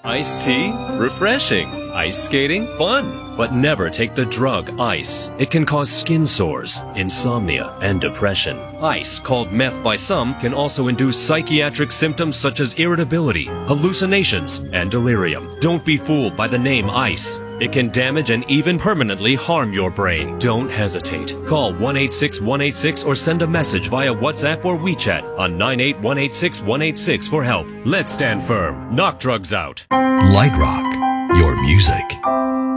Iced tea? Refreshing. Ice skating? Fun. But never take the drug ice. It can cause skin sores, insomnia, and depression. Ice, called meth by some, can also induce psychiatric symptoms such as irritability, hallucinations, and delirium. Don't be fooled by the name ice. It can damage and even permanently harm your brain. Don't hesitate. Call 1-866-186 or send a message via WhatsApp or WeChat on 98-186-186 for help. Let's stand firm. Knock drugs out. Light Rock, your music.